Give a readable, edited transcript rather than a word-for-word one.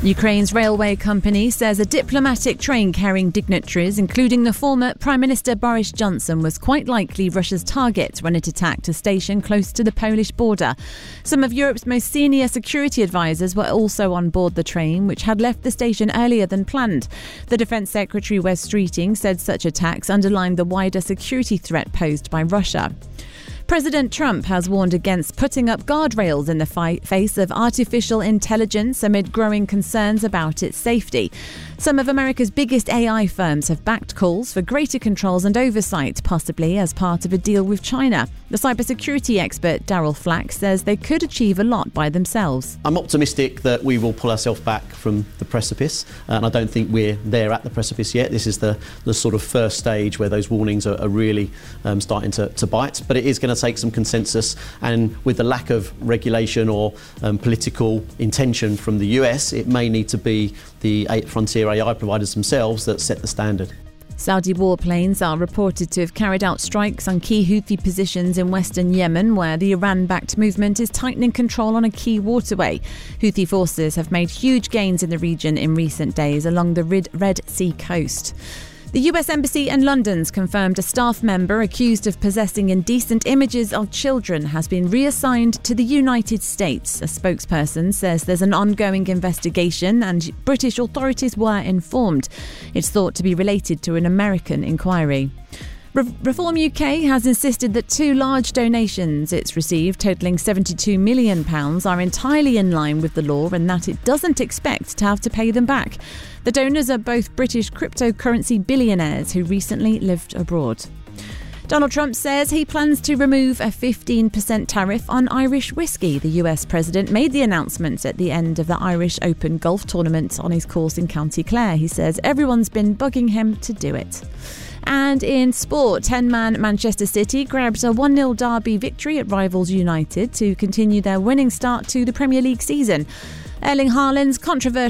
Ukraine's railway company says a diplomatic train carrying dignitaries, including the former Prime Minister Boris Johnson, was quite likely Russia's target when it attacked a station close to the Polish border. Some of Europe's most senior security advisors were also on board the train, which had left the station earlier than planned. The Defence Secretary Wes Streeting said such attacks underlined the wider security threat posed by Russia. President Trump has warned against putting up guardrails in the face of artificial intelligence amid growing concerns about its safety. Some of America's biggest AI firms have backed calls for greater controls and oversight, possibly as part of a deal with China. The cybersecurity expert Daryl Flack says they could achieve a lot by themselves. I'm optimistic that we will pull ourselves back from the precipice, and I don't think we're there at the precipice yet. This is the sort of first stage where those warnings are really starting to bite, but it is going to take some consensus, and with the lack of regulation or political intention from the US, it may need to be the frontier AI providers themselves that set the standard. Saudi warplanes are reported to have carried out strikes on key Houthi positions in western Yemen, where the Iran-backed movement is tightening control on a key waterway. Houthi forces have made huge gains in the region in recent days along the Red Sea coast. The US Embassy in London's confirmed a staff member accused of possessing indecent images of children has been reassigned to the United States. A spokesperson says there's an ongoing investigation and British authorities were informed. It's thought to be related to an American inquiry. Reform UK has insisted that two large donations it's received, totalling £72 million, are entirely in line with the law and that it doesn't expect to have to pay them back. The donors are both British cryptocurrency billionaires who recently lived abroad. Donald Trump says he plans to remove a 15% tariff on Irish whiskey. The US president made the announcement at the end of the Irish Open golf tournament on his course in County Clare. He says everyone's been bugging him to do it. And in sport, 10-man Manchester City grabbed a 1-0 derby victory at rivals United to continue their winning start to the Premier League season. Erling Haaland's controversial